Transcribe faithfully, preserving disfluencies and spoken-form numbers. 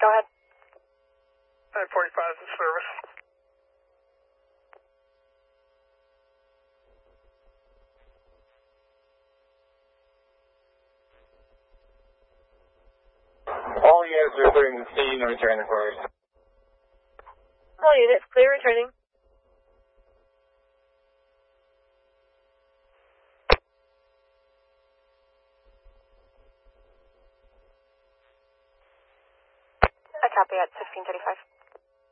Go ahead. nine forty-five is in service. All units are clearing the scene and returning the cars. All units, clear returning. I copy at sixteen thirty-five.